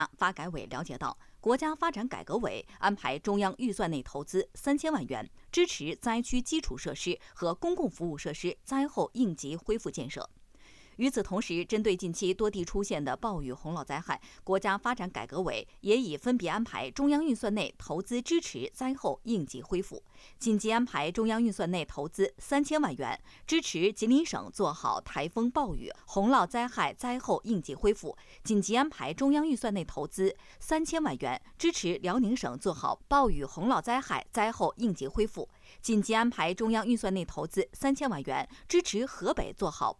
发改委了解到，国家发展改革委安排中央预算内投资3000万元，支持灾区基础设施和公共服务设施灾后应急恢复建设。与此同时，针对近期多地出现的暴雨洪涝灾害，国家发展改革委也已分别安排中央预算内投资支持灾后应急恢复，紧急安排中央预算内投资3000万元，支持吉林省做好台风、暴雨、洪涝灾害灾后应急恢复；紧急安排中央预算内投资3000万元，支持辽宁省做好暴雨洪涝灾害灾后应急恢复；紧急安排中央预算内投资3000万元，支持河北做好